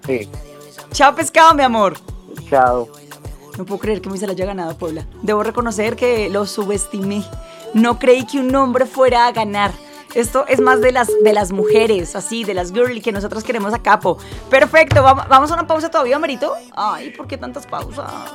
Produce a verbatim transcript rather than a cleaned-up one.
Sí, Chao, pescado, mi amor. chao. No puedo creer que me se la haya ganado Puebla. Debo reconocer que lo subestimé. No creí que un hombre fuera a ganar. Esto es más de las, de las mujeres, así, de las girly que nosotros queremos a capo. Perfecto, vamos, vamos a una pausa todavía, Marito. Ay, ¿por qué tantas pausas?